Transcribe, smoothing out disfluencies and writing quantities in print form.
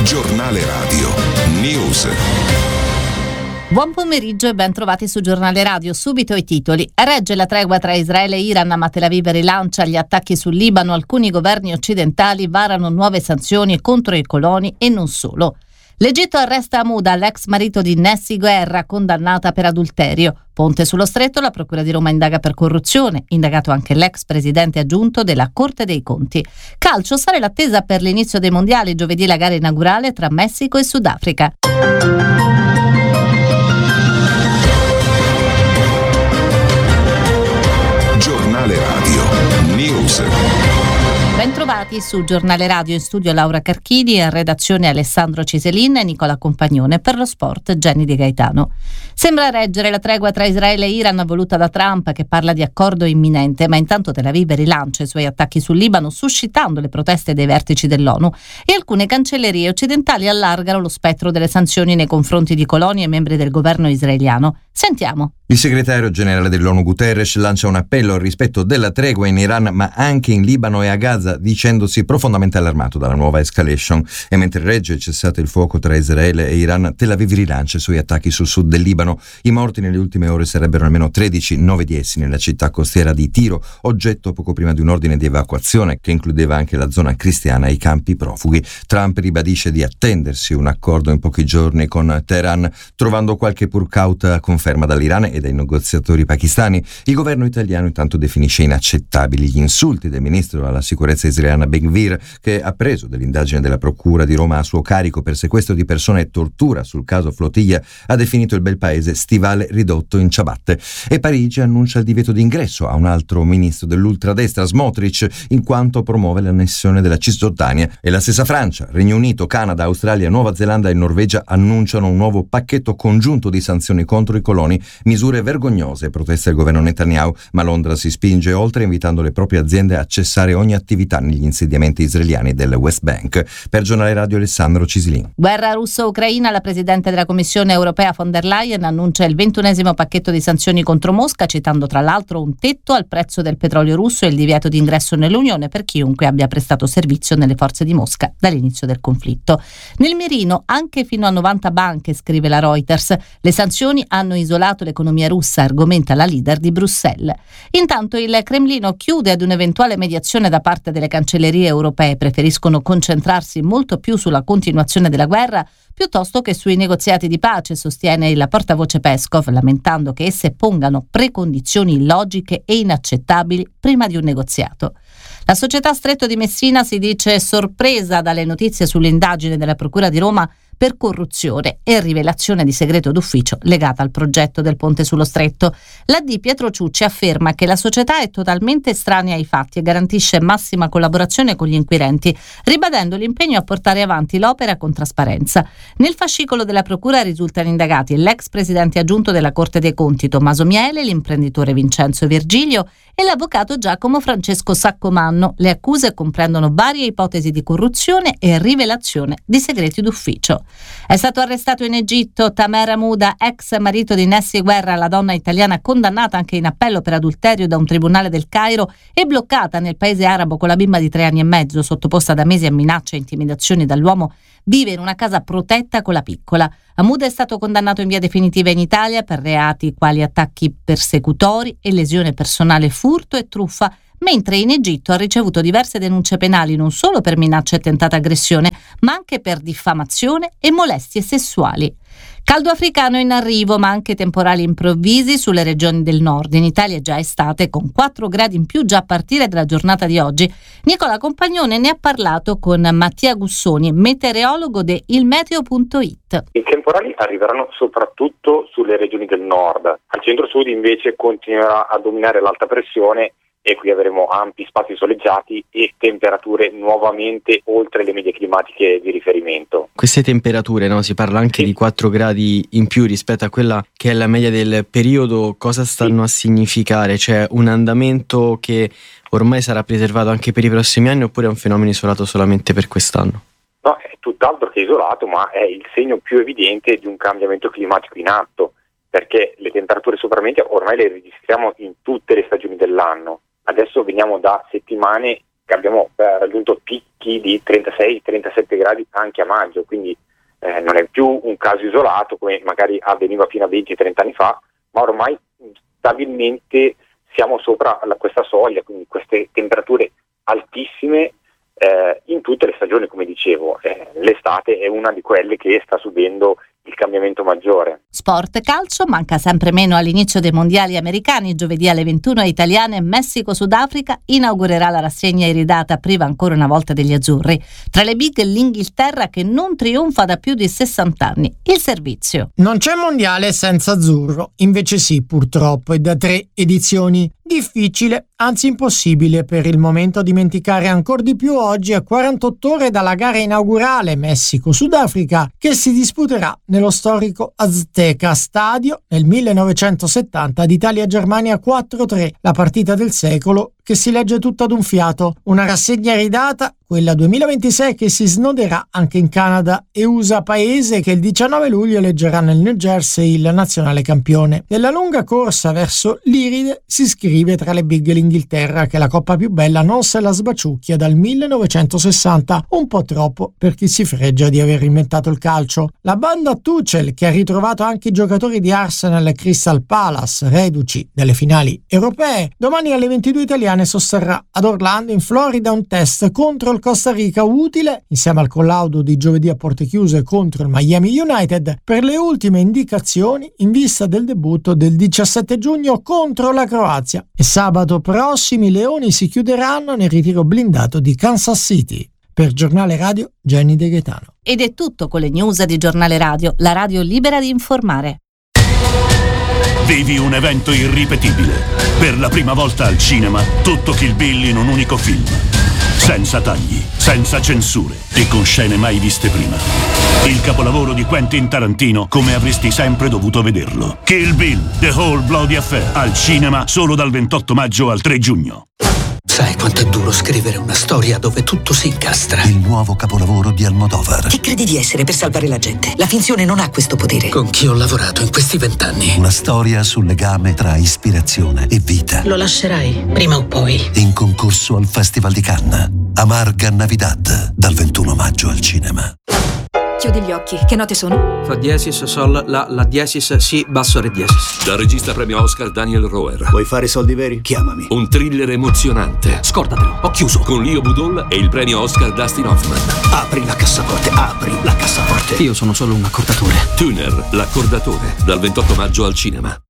Giornale Radio News. Buon pomeriggio e ben trovati su Giornale Radio. Subito i titoli. Regge la tregua tra Israele e Iran, ma Tel Aviv rilancia gli attacchi sul Libano. Alcuni governi occidentali varano nuove sanzioni contro i coloni e non solo. L'Egitto arresta Hamouda, l'ex marito di Nessi Guerra, condannata per adulterio. Ponte sullo Stretto, la Procura di Roma indaga per corruzione. Indagato anche l'ex presidente aggiunto della Corte dei Conti. Calcio, sale l'attesa per l'inizio dei mondiali. Giovedì la gara inaugurale tra Messico e Sudafrica. Giornale Radio News. Bentrovati su Giornale Radio, in studio Laura Carchini, in redazione Alessandro Ciselin e Nicola Compagnone, per lo sport Jenny Di Gaetano. Sembra reggere la tregua tra Israele e Iran voluta da Trump, che parla di accordo imminente, ma intanto Tel Aviv rilancia i suoi attacchi sul Libano, suscitando le proteste dei vertici dell'ONU, e alcune cancellerie occidentali allargano lo spettro delle sanzioni nei confronti di coloni e membri del governo israeliano. Sentiamo. Il segretario generale dell'ONU Guterres lancia un appello al rispetto della tregua in Iran, ma anche in Libano e a Gaza, dicendosi profondamente allarmato dalla nuova escalation. E mentre regge il cessate il fuoco tra Israele e Iran, Tel Aviv rilancia i suoi attacchi sul sud del Libano. I morti nelle ultime ore sarebbero almeno 13, 9 di essi nella città costiera di Tiro, oggetto poco prima di un ordine di evacuazione che includeva anche la zona cristiana e i campi profughi. Trump ribadisce di attendersi un accordo in pochi giorni con Teheran, trovando qualche pur cauta conferma dall'Iran e dai negoziatori pakistani. Il governo italiano intanto definisce inaccettabili gli insulti del ministro alla sicurezza israeliana Ben-Gvir, che ha preso dell'indagine della Procura di Roma a suo carico per sequestro di persone e tortura sul caso Flotilla, ha definito il bel paese stivale ridotto in ciabatte. E Parigi annuncia il divieto d'ingresso a un altro ministro dell'ultradestra, Smotrich, in quanto promuove l'annessione della Cisgiordania. E la stessa Francia, Regno Unito, Canada, Australia, Nuova Zelanda e Norvegia annunciano un nuovo pacchetto congiunto di sanzioni contro i coloni, misure vergognose, protesta il governo Netanyahu, ma Londra si spinge oltre, invitando le proprie aziende a cessare ogni attività negli insediamenti israeliani del West Bank. Per Giornale Radio Alessandro Cisilin. Guerra russo-ucraina, la Presidente della Commissione europea von der Leyen annuncia il 21esimo pacchetto di sanzioni contro Mosca, citando tra l'altro un tetto al prezzo del petrolio russo e il divieto di ingresso nell'Unione per chiunque abbia prestato servizio nelle forze di Mosca dall'inizio del conflitto. Nel mirino anche fino a 90 banche, scrive la Reuters. Le sanzioni hanno isolato l'economia russa, argomenta la leader di Bruxelles. Intanto il Cremlino chiude ad un'eventuale mediazione da parte delle cancellerie europee. Preferiscono concentrarsi molto più sulla continuazione della guerra piuttosto che sui negoziati di pace, sostiene il portavoce Peskov, lamentando che esse pongano precondizioni illogiche e inaccettabili prima di un negoziato. La società Stretto di Messina si dice sorpresa dalle notizie sull'indagine della Procura di Roma per corruzione e rivelazione di segreto d'ufficio legata al progetto del ponte sullo Stretto. La D. Pietro Ciucci afferma che la società è totalmente estranea ai fatti e garantisce massima collaborazione con gli inquirenti, ribadendo l'impegno a portare avanti l'opera con trasparenza. Nel fascicolo della Procura risultano indagati l'ex presidente aggiunto della Corte dei Conti Tommaso Miele, l'imprenditore Vincenzo Virgilio e l'avvocato Giacomo Francesco Saccomanno. Le accuse comprendono varie ipotesi di corruzione e rivelazione di segreti d'ufficio. È stato arrestato in Egitto Tamer Hamouda, ex marito di Nessi Guerra, la donna italiana condannata anche in appello per adulterio da un tribunale del Cairo e bloccata nel paese arabo con la bimba di 3 anni e mezzo, sottoposta da mesi a minacce e intimidazioni dall'uomo. Vive in una casa protetta con la piccola. Hamouda è stato condannato in via definitiva in Italia per reati quali attacchi persecutori e lesione personale, furto e truffa, mentre in Egitto ha ricevuto diverse denunce penali non solo per minacce e tentata aggressione, ma anche per diffamazione e molestie sessuali. Caldo africano in arrivo, ma anche temporali improvvisi sulle regioni del nord. In Italia è già estate, con 4 gradi in più già a partire dalla giornata di oggi. Nicola Compagnone ne ha parlato con Mattia Gussoni, meteorologo di ilmeteo.it. I temporali arriveranno soprattutto sulle regioni del nord. Al centro-sud invece continuerà a dominare l'alta pressione e qui avremo ampi spazi soleggiati e temperature nuovamente oltre le medie climatiche di riferimento. Queste temperature, no? Si parla anche di 4 gradi in più rispetto a quella che è la media del periodo. Cosa stanno a significare? C'è un andamento che ormai sarà preservato anche per i prossimi anni oppure è un fenomeno isolato solamente per quest'anno? No, è tutt'altro che isolato, ma è il segno più evidente di un cambiamento climatico in atto, perché le temperature sopravvenute ormai le registriamo in tutte le stagioni dell'anno. Adesso veniamo da settimane che abbiamo raggiunto picchi di 36-37 gradi anche a maggio, quindi non è più un caso isolato come magari avveniva fino a 20-30 anni fa, ma ormai stabilmente siamo sopra questa soglia, quindi queste temperature altissime in tutte le stagioni, come dicevo. L'estate è una di quelle che sta subendo il cambiamento maggiore. Sport e calcio, manca sempre meno all'inizio dei mondiali americani. Giovedì alle 21 italiane Messico-Sudafrica inaugurerà la rassegna iridata priva ancora una volta degli azzurri. Tra le big l'Inghilterra che non trionfa da più di 60 anni. Il servizio. Non c'è mondiale senza azzurro, invece sì purtroppo, e da 3 edizioni. Difficile, anzi impossibile per il momento dimenticare ancor di più oggi a 48 ore dalla gara inaugurale Messico-Sudafrica che si disputerà nello storico Azteca Stadio nel 1970 ad Italia-Germania 4-3, la partita del secolo che si legge tutta ad un fiato. Una rassegna iridata, quella 2026, che si snoderà anche in Canada e USA, paese che il 19 luglio eleggerà nel New Jersey il nazionale campione. Nella lunga corsa verso l'iride si scrive tra le big l'Inghilterra, che la coppa più bella non se la sbaciucchia dal 1960, un po' troppo per chi si fregia di aver inventato il calcio. La banda Tuchel, che ha ritrovato anche i giocatori di Arsenal e Crystal Palace, reduci dalle finali europee, domani alle 22 italiane sosterrà ad Orlando in Florida un test contro il Costa Rica utile, insieme al collaudo di giovedì a porte chiuse contro il Miami United, per le ultime indicazioni in vista del debutto del 17 giugno contro la Croazia. E sabato prossimo i Leoni si chiuderanno nel ritiro blindato di Kansas City. Per Giornale Radio, Jenny De Gaetano. Ed è tutto con le news di Giornale Radio, la radio libera di informare. Vivi un evento irripetibile. Per la prima volta al cinema, tutto Kill Bill in un unico film. Senza tagli, senza censure e con scene mai viste prima. Il capolavoro di Quentin Tarantino come avresti sempre dovuto vederlo. Kill Bill, The Whole Bloody Affair, al cinema solo dal 28 maggio al 3 giugno. Sai quanto è duro scrivere una storia dove tutto si incastra? Il nuovo capolavoro di Almodovar. Chi credi di essere per salvare la gente? La finzione non ha questo potere. Con chi ho lavorato in questi 20 anni? Una storia sul legame tra ispirazione e vita. Lo lascerai, prima o poi. In concorso al Festival di Cannes. Amarga Navidad, dal 21 maggio al cinema. Chiudi gli occhi, che note sono? Fa diesis, sol, la diesis, si, basso, re diesis. Dal regista premio Oscar Daniel Roher. Vuoi fare soldi veri? Chiamami. Un thriller emozionante. Scordatelo, ho chiuso. Con Leo Budol e il premio Oscar Dustin Hoffman. Apri la cassaforte, apri la cassaforte. Io sono solo un accordatore. Tuner, l'accordatore, dal 28 maggio al cinema.